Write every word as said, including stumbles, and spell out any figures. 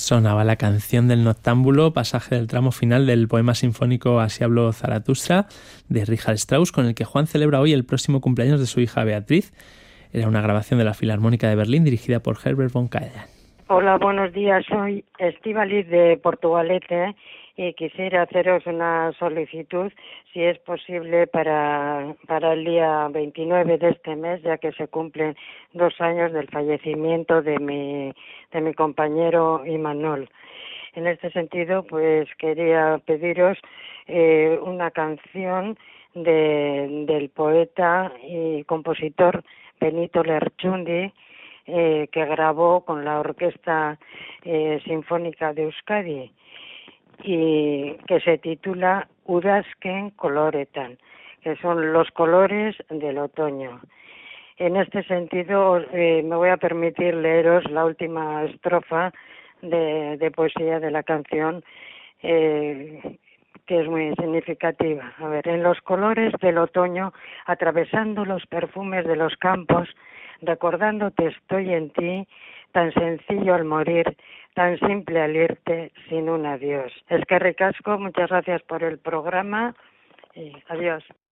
Sonaba la canción del Noctámbulo, pasaje del tramo final del poema sinfónico Así habló Zaratustra, de Richard Strauss, con el que Juan celebra hoy el próximo cumpleaños de su hija Beatriz. Era una grabación de la Filarmónica de Berlín dirigida por Herbert von Karajan. Hola, buenos días. Soy Estíbaliz de Portugalete y quisiera haceros una solicitud, si es posible, para, para el día veintinueve de este mes, ya que se cumplen dos años del fallecimiento de mi, de mi compañero Imanol. En este sentido, pues quería pediros eh, una canción de, del poeta y compositor Benito Lerchundi, eh, que grabó con la Orquesta eh, Sinfónica de Euskadi, y que se titula Udazken Koloretan, que son los colores del otoño. En este sentido, eh, me voy a permitir leeros la última estrofa de, de poesía de la canción, eh, que es muy significativa. A ver, en los colores del otoño, atravesando los perfumes de los campos, recordándote estoy en ti, tan sencillo al morir, tan simple al irte, sin un adiós. Es que ricasco, muchas gracias por el programa y adiós.